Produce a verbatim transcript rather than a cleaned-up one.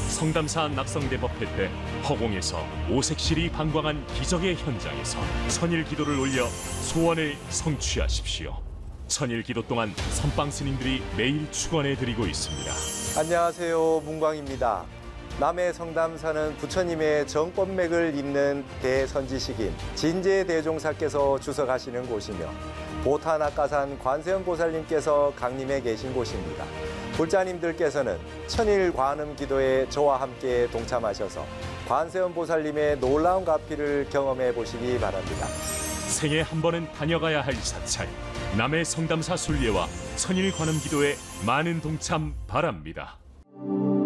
성담사 낙성대법회 때 허공에서 오색실이 방광한 기적의 현장에서 천일 기도를 올려 소원을 성취하십시오. 천일 기도 동안 선방 스님들이 매일 축원해 드리고 있습니다. 안녕하세요, 문광입니다. 남해 성담사는 부처님의 정법맥을 잇는 대선지식인 진제대종사께서 주석하시는 곳이며 보타낙가산 관세음보살님께서 강림해 계신 곳입니다. 불자님들께서는 천일 관음 기도에 저와 함께 동참하셔서 관세음보살님의 놀라운 가피를 경험해 보시기 바랍니다. 생애 한 번은 다녀가야 할 사찰, 남해 성담사 순례와 천일 관음 기도에 많은 동참 바랍니다.